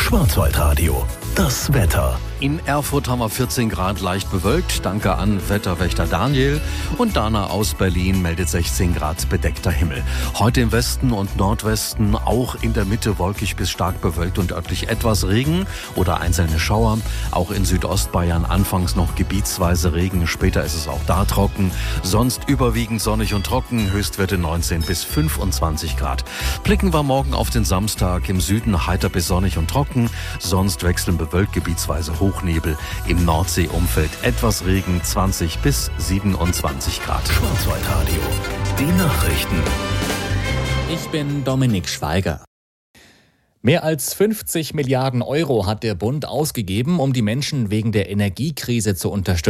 Schwarzwaldradio, das Wetter. In Erfurt haben wir 14 Grad leicht bewölkt. Danke an Wetterwächter Daniel. Und Dana aus Berlin meldet 16 Grad bedeckter Himmel. Heute im Westen und Nordwesten, auch in der Mitte wolkig bis stark bewölkt und örtlich etwas Regen oder einzelne Schauer. Auch in Südostbayern anfangs noch gebietsweise Regen. Später ist es auch da trocken. Sonst überwiegend sonnig und trocken. Höchstwerte 19 bis 25 Grad. Blicken wir morgen auf den Samstag. Im Süden heiter bis sonnig und trocken. Sonst wechseln bewölkt gebietsweise Hochnebel. Im Nordseeumfeld etwas Regen, 20 bis 27 Grad. Schwarzwaldradio, die Nachrichten. Ich bin Dominik Schweiger. Mehr als 50 Milliarden Euro hat der Bund ausgegeben, um die Menschen wegen der Energiekrise zu unterstützen.